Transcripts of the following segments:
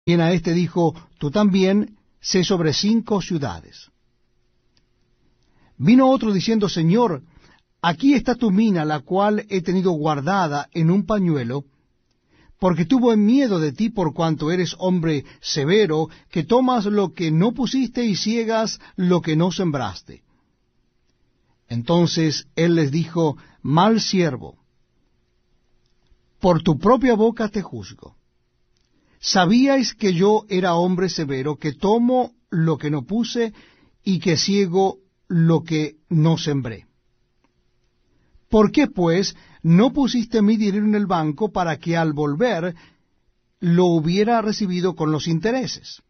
Y a éste dijo: tú también sé sobre 5 ciudades. Vino otro diciendo: Señor, aquí está tu mina, la cual he tenido guardada en un pañuelo, porque tuve miedo de ti, por cuanto eres hombre severo, que tomas lo que no pusiste y ciegas lo que no sembraste. Entonces él les dijo: mal siervo, por tu propia boca te juzgo. ¿Sabíais que yo era hombre severo, que tomo lo que no puse y que ciego lo que no sembré? ¿Por qué, pues, no pusiste mi dinero en el banco para que al volver lo hubiera recibido con los intereses?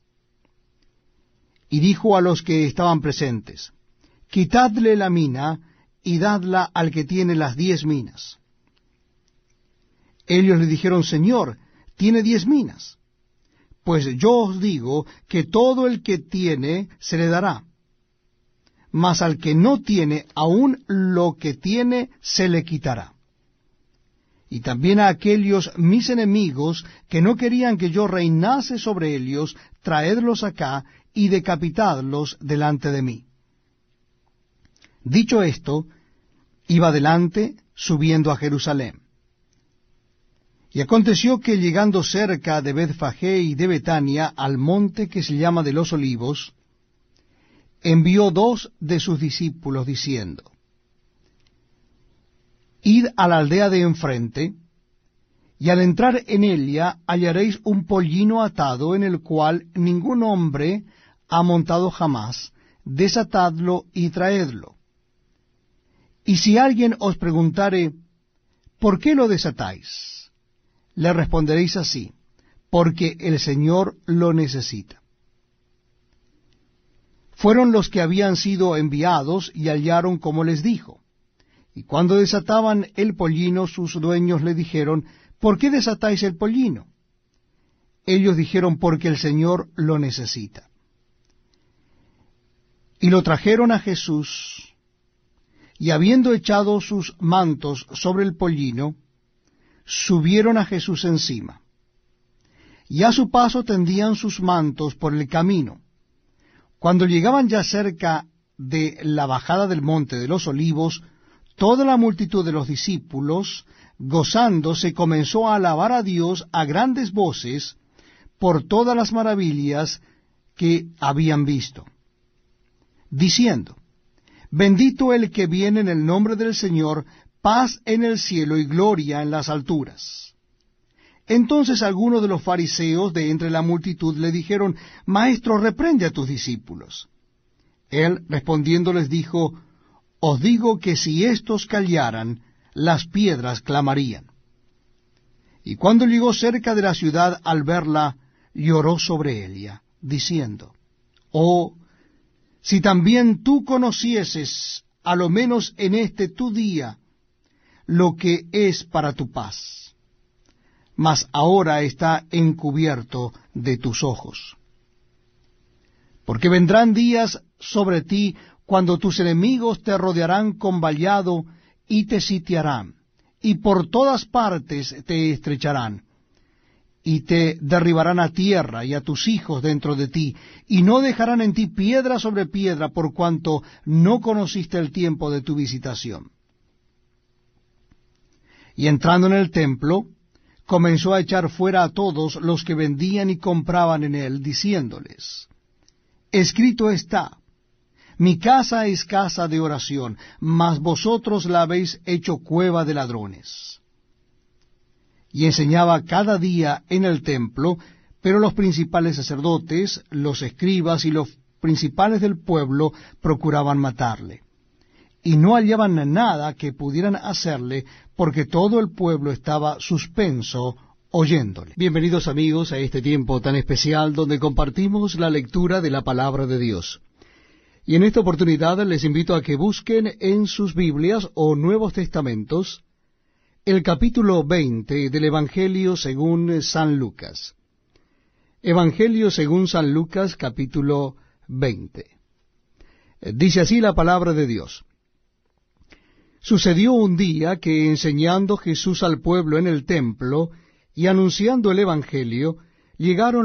Y dijo a los que estaban presentes: quitadle la mina y dadla al que tiene las 10 minas. Ellos le dijeron: Señor, tiene 10 minas. Pues yo os digo que todo el que tiene se le dará, mas al que no tiene, aun lo que tiene se le quitará. Y también a aquellos mis enemigos que no querían que yo reinase sobre ellos, traedlos acá y decapitadlos delante de mí. Dicho esto, iba adelante, subiendo a Jerusalén. Y aconteció que, llegando cerca de Betfagé y de Betania, al monte que se llama de los Olivos, envió 2 de sus discípulos, diciendo: id a la aldea de enfrente, y al entrar en ella hallaréis un pollino atado, en el cual ningún hombre ha montado jamás. Desatadlo y traedlo. Y si alguien os preguntare: ¿por qué lo desatáis?, le responderéis así: porque el Señor lo necesita. Fueron los que habían sido enviados y hallaron como les dijo. Y cuando desataban el pollino, sus dueños le dijeron: ¿por qué desatáis el pollino? Ellos dijeron: porque el Señor lo necesita. Y lo trajeron a Jesús, y habiendo echado sus mantos sobre el pollino, subieron a Jesús encima. Y a su paso tendían sus mantos por el camino. Cuando llegaban ya cerca de la bajada del monte de los Olivos, toda la multitud de los discípulos, gozándose, comenzó a alabar a Dios a grandes voces por todas las maravillas que habían visto, diciendo: bendito el que viene en el nombre del Señor, paz en el cielo y gloria en las alturas. Entonces algunos de los fariseos de entre la multitud le dijeron: Maestro, reprende a tus discípulos. Él respondiendo les dijo: os digo que si éstos callaran, las piedras clamarían. Y cuando llegó cerca de la ciudad, al verla, lloró sobre ella, diciendo: oh, si también tú conocieses, a lo menos en este tu día, lo que es para tu paz, mas ahora está encubierto de tus ojos. Porque vendrán días sobre ti cuando tus enemigos te rodearán con vallado y te sitiarán, y por todas partes te estrecharán, y te derribarán a tierra y a tus hijos dentro de ti, y no dejarán en ti piedra sobre piedra, por cuanto no conociste el tiempo de tu visitación. Y entrando en el templo, comenzó a echar fuera a todos los que vendían y compraban en él, diciéndoles: escrito está, mi casa es casa de oración, mas vosotros la habéis hecho cueva de ladrones. Y enseñaba cada día en el templo, pero los principales sacerdotes, los escribas y los principales del pueblo procuraban matarle. Y no hallaban nada que pudieran hacerle, porque todo el pueblo estaba suspenso oyéndole. Bienvenidos amigos a este tiempo tan especial donde compartimos la lectura de la palabra de Dios. Y en esta oportunidad les invito a que busquen en sus Biblias o Nuevos Testamentos el capítulo 20 del Evangelio según San Lucas. Evangelio según San Lucas, capítulo 20. Dice así la palabra de Dios. Sucedió un día que, enseñando Jesús al pueblo en el templo y anunciando el Evangelio, llegaron